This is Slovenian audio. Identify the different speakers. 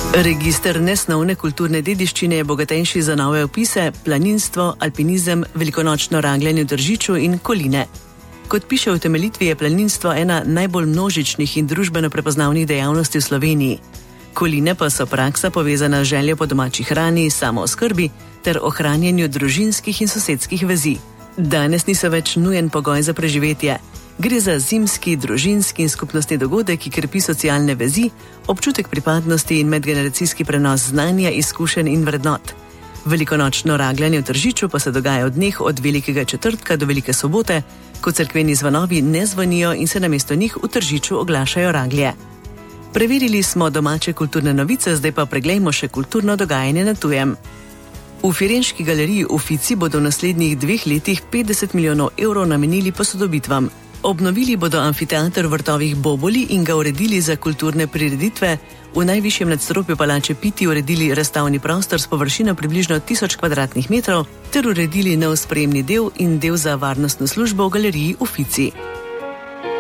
Speaker 1: Register nesnovne kulturne dediščine je bogatejši za nove opise, planinstvo, alpinizem, velikonočno rangljanje v Tržiču in Koline. Kot piše v utemeljitvi, je planinstvo ena najbolj množičnih in družbeno prepoznavnih dejavnosti v Sloveniji. Koline pa so praksa povezana z željo po domači hrani, samooskrbi ter ohranjanju družinskih in sosedskih vezi. Danes niso več nujen pogoj za preživetje. Gre za zimski, družinski in skupnostni dogodek, ki krepi socialne vezi, občutek pripadnosti in medgeneracijski prenos znanja, izkušenj in vrednot. Velikonočno rangljanje v Tržiču pa se dogaja v dneh od Velikega četrtka do Velike sobote, ko cerkveni zvanovi ne zvonijo in se namesto njih v Tržiču oglašajo raglje. Preverili smo domače kulturne novice, zdaj pa preglejmo še kulturno dogajanje na tujem. V Firenški galeriji Uffizi bodo v naslednjih 2 letih 50 milijonov evrov namenili posodobitvam. Obnovili bodo amfiteater v vrtovih Boboli in ga uredili za kulturne prireditve, v najvišjem nadstropju palače Pitti uredili razstavni prostor s površino približno 1000 kvadratnih metrov ter uredili nov sprejemni del in del za varnostno službo v galeriji Uffizi.